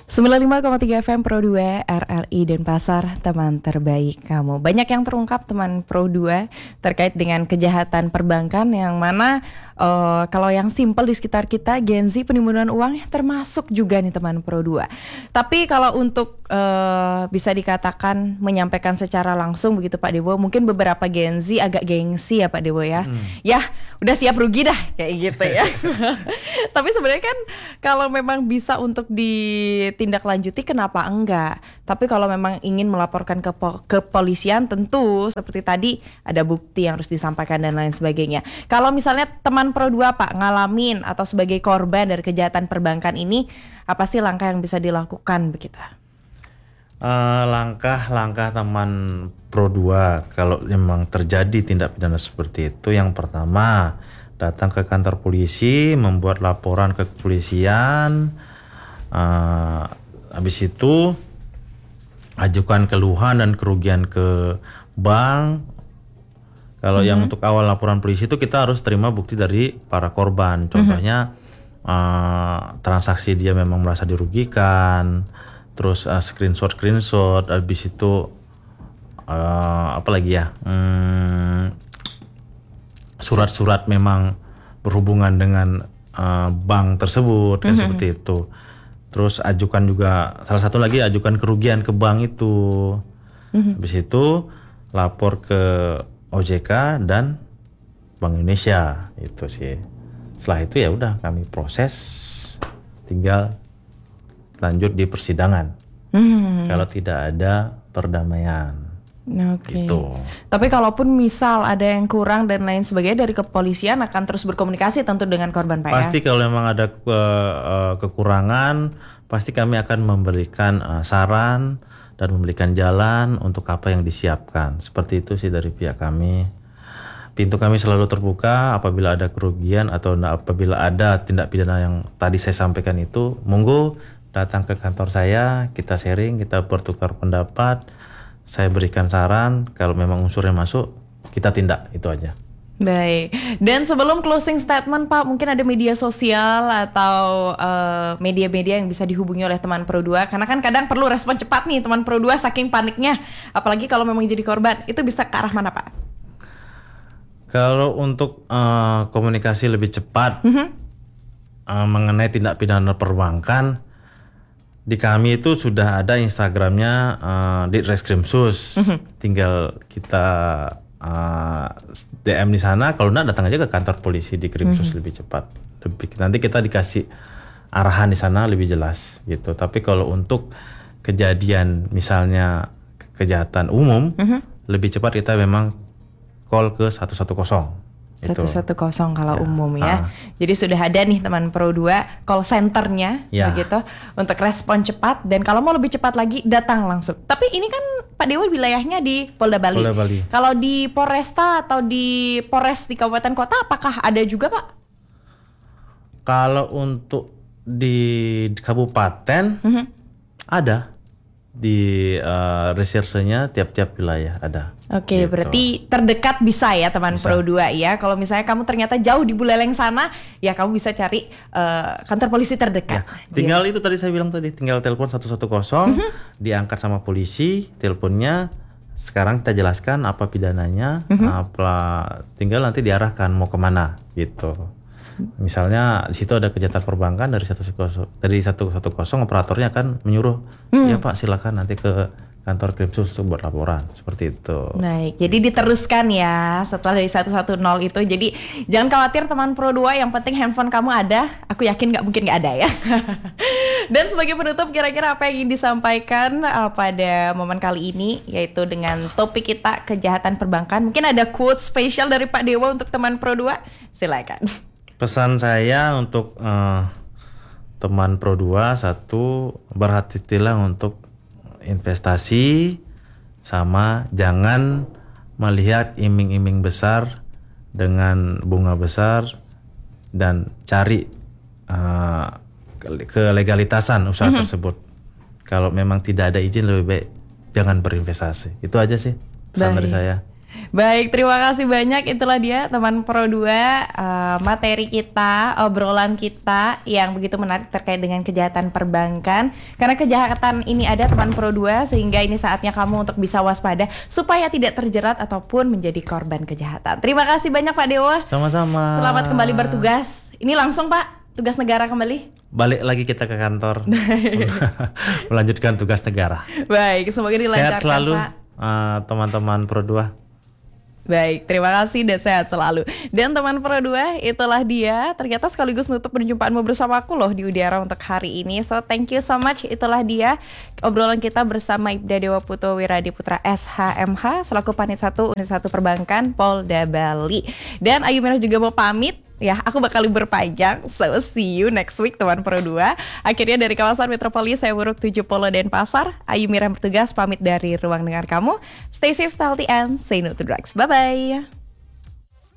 95,3 FM Pro 2 RRI Denpasar, teman terbaik kamu. Banyak yang terungkap teman Pro 2 terkait dengan kejahatan perbankan yang mana kalau yang simpel di sekitar kita, Gen Z, penimbunan uang termasuk juga nih teman Pro 2. Tapi kalau untuk bisa dikatakan menyampaikan secara langsung begitu Pak Dewo, mungkin beberapa Gen Z agak gengsi ya Pak Dewo ya. Ya udah siap rugi dah kayak gitu ya. Tapi sebenarnya kan kalau memang bisa untuk ditindaklanjuti kenapa enggak? Tapi kalau memang ingin melaporkan ke kepolisian tentu seperti tadi ada bukti yang harus disampaikan dan lain sebagainya. Kalau misalnya teman Pro 2 Pak ngalamin atau sebagai korban dari kejahatan perbankan ini, apa sih langkah yang bisa dilakukan begitu? Langkah-langkah teman Pro 2 kalau memang terjadi tindak pidana seperti itu, yang pertama datang ke kantor polisi, membuat laporan ke kepolisian, habis itu ajukan keluhan dan kerugian ke bank. Kalau yang untuk awal laporan polisi itu kita harus terima bukti dari para korban, contohnya transaksi dia memang merasa dirugikan, terus screenshot, habis itu apa lagi ya, surat-surat memang berhubungan dengan bank tersebut kan, seperti itu. Terus ajukan juga, salah satu lagi ajukan kerugian ke bank itu. Habis itu lapor ke OJK dan Bank Indonesia, itu sih. Setelah itu ya udah kami proses, tinggal lanjut di persidangan. Kalau tidak ada perdamaian. Oke. Gitu. Tapi kalaupun misal ada yang kurang dan lain sebagainya, dari kepolisian akan terus berkomunikasi tentu dengan korban Pak. Pasti kalau memang ada kekurangan, pasti kami akan memberikan saran dan memberikan jalan untuk apa yang disiapkan. Seperti itu sih dari pihak kami. Pintu kami selalu terbuka apabila ada kerugian atau apabila ada tindak pidana yang tadi saya sampaikan itu, monggo datang ke kantor saya, kita sharing, kita bertukar pendapat. Saya berikan saran, kalau memang unsurnya masuk, kita tindak, itu aja. Baik, dan sebelum closing statement Pak, mungkin ada media sosial atau media-media yang bisa dihubungi oleh teman Pro 2, karena kan kadang perlu respon cepat nih teman Pro 2 saking paniknya, apalagi kalau memang jadi korban, itu bisa ke arah mana Pak? Kalau untuk komunikasi lebih cepat mengenai tindak pidana perbankan, di kami itu sudah ada Instagramnya di Reskrimsus, tinggal kita DM di sana. Kalau enggak datang aja ke kantor polisi di Krimsus, lebih cepat. Nanti kita dikasih arahan di sana lebih jelas gitu. Tapi kalau untuk kejadian misalnya kejahatan umum, lebih cepat kita memang call ke 110. 110 kalau umum ya. Jadi sudah ada nih teman Pro 2 call centernya begitu untuk respon cepat, dan kalau mau lebih cepat lagi datang langsung. Tapi ini kan Pak Dewo wilayahnya di Polda Bali. Kalau di Polresta atau di Polres di kabupaten kota apakah ada juga Pak? Kalau untuk di kabupaten ada, di resersenya tiap-tiap wilayah ada. Oke, gitu. Berarti terdekat bisa ya teman bisa. Pro 2 ya. Kalau misalnya kamu ternyata jauh di Buleleng sana, ya kamu bisa cari kantor polisi terdekat. Ya, tinggal itu tadi saya bilang tadi, tinggal telepon 110, diangkat sama polisi teleponnya. Sekarang kita jelaskan apa pidananya, tinggal nanti diarahkan mau kemana gitu. Misalnya di situ ada kejahatan perbankan, dari 110 operatornya akan menyuruh, ya Pak silakan nanti ke kantor Krimsus untuk buat laporan, seperti itu. Baik, jadi diteruskan ya setelah dari 110 itu. Jadi jangan khawatir teman Pro 2, yang penting handphone kamu ada. Aku yakin mungkin nggak ada ya. Dan sebagai penutup, kira-kira apa yang ingin disampaikan pada momen kali ini, yaitu dengan topik kita kejahatan perbankan. Mungkin ada quote spesial dari Pak Dewo untuk teman Pro 2, silakan. Pesan saya untuk teman Pro 2, satu, berhati-hatilah untuk investasi, sama jangan melihat iming-iming besar dengan bunga besar, dan cari kelegalitasan usaha tersebut. Kalau memang tidak ada izin, lebih baik jangan berinvestasi. Itu aja sih pesan dari saya. Baik, terima kasih banyak. Itulah dia teman Pro 2, materi kita, obrolan kita yang begitu menarik terkait dengan kejahatan perbankan. Karena kejahatan ini ada teman Pro 2, sehingga ini saatnya kamu untuk bisa waspada supaya tidak terjerat ataupun menjadi korban kejahatan. Terima kasih banyak Pak Dewa. Sama-sama. Selamat kembali bertugas. Ini langsung Pak, tugas negara kembali. Balik lagi kita ke kantor melanjutkan tugas negara. Baik, semoga dilancarkan Sehat selalu Pak. teman-teman Pro 2. Baik, terima kasih dan sehat selalu. Dan teman Pro 2, itulah dia. Ternyata sekaligus nutup perjumpaanmu bersama aku loh di Udara untuk hari ini. So, thank you so much. Itulah dia obrolan kita bersama Ibda Dewa Putu Wiradi Putra SHMH selaku Panit 1 Unit 1 Perbankan Polda Bali. Dan Ayu Merah juga mau pamit. Ya, aku bakal libur panjang. So, see you next week teman Pro 2. Akhirnya dari kawasan Metropolis saya Buruk 7 Polo Denpasar, Ayu Mira bertugas pamit dari ruang dengar kamu. Stay safe, stay healthy, and say no to drugs. Bye-bye.